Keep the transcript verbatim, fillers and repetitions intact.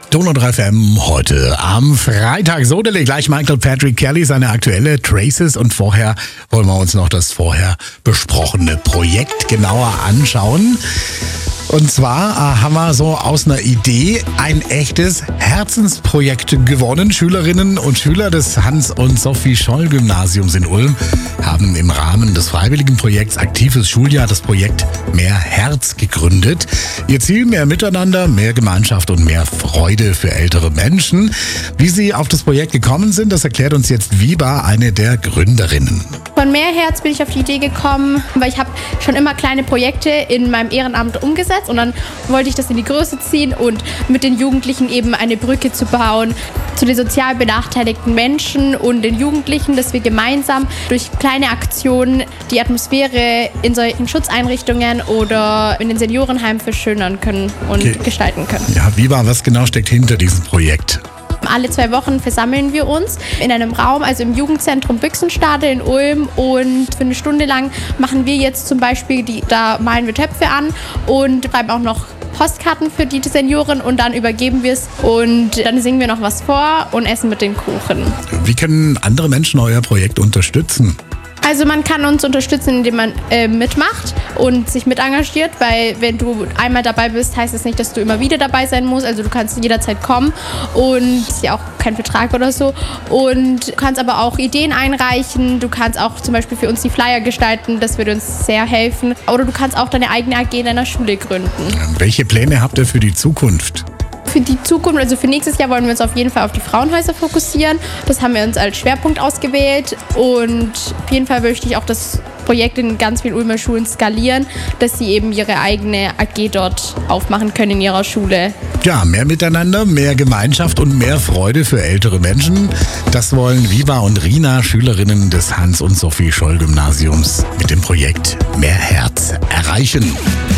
Donau drei F M heute am Freitag. So, gleich Michael Patrick Kelly, seine aktuelle Traces. Und vorher wollen wir uns noch das vorher besprochene Projekt genauer anschauen. Und zwar äh, haben wir so aus einer Idee ein echtes Herzensprojekt gewonnen. Schülerinnen und Schüler des Hans- und Sophie-Scholl-Gymnasiums in Ulm haben im Rahmen des freiwilligen Projekts Aktives Schuljahr das Projekt Mehr Herz gegründet. Ihr Ziel: mehr Miteinander, mehr Gemeinschaft und mehr Freude für ältere Menschen. Wie sie auf das Projekt gekommen sind, das erklärt uns jetzt Viva, eine der Gründerinnen. Von Mehr Herz bin ich auf die Idee gekommen, weil ich habe schon immer kleine Projekte in meinem Ehrenamt umgesetzt und dann wollte ich das in die Größe ziehen und mit den Jugendlichen eben eine Brücke zu bauen zu den sozial benachteiligten Menschen und den Jugendlichen, dass wir gemeinsam durch kleine Aktionen die Atmosphäre in solchen Schutzeinrichtungen oder in den Seniorenheimen verschönern können und okay. gestalten können. Ja, Viva, was genau steckt hinter diesem Projekt? Alle zwei Wochen versammeln wir uns in einem Raum, also im Jugendzentrum Büchsenstade in Ulm, und für eine Stunde lang machen wir jetzt zum Beispiel, die, da malen wir Töpfe an und schreiben auch noch Postkarten für die Senioren und dann übergeben wir es und dann singen wir noch was vor und essen mit den Kuchen. Wie können andere Menschen euer Projekt unterstützen? Also man kann uns unterstützen, indem man äh, mitmacht und sich mit engagiert, weil wenn du einmal dabei bist, heißt es nicht, dass du immer wieder dabei sein musst. Also du kannst jederzeit kommen und ist ja auch kein Vertrag oder so. Und du kannst aber auch Ideen einreichen. Du kannst auch zum Beispiel für uns die Flyer gestalten, das würde uns sehr helfen. Oder du kannst auch deine eigene A G in deiner Schule gründen. Welche Pläne habt ihr für die Zukunft? Für die Zukunft, also für nächstes Jahr, wollen wir uns auf jeden Fall auf die Frauenhäuser fokussieren. Das haben wir uns als Schwerpunkt ausgewählt. Und auf jeden Fall möchte ich auch das Projekt in ganz vielen Ulmer Schulen skalieren, dass sie eben ihre eigene A G dort aufmachen können in ihrer Schule. Ja, mehr Miteinander, mehr Gemeinschaft und mehr Freude für ältere Menschen. Das wollen Viva und Rina, Schülerinnen des Hans- und Sophie-Scholl-Gymnasiums, mit dem Projekt Mehr Herz erreichen.